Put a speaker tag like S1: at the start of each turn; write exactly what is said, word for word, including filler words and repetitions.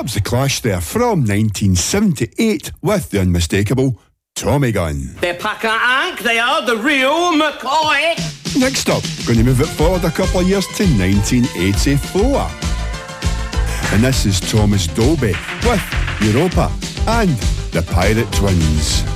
S1: That was the Clash there from nineteen seventy-eight with the unmistakable Tommy Gun.
S2: They're Packer Ank, they are the real McCoy.
S1: Next up, going to move it forward a couple of years to nineteen eighty-four. And this is Thomas Dolby with Europa and the Pirate Twins.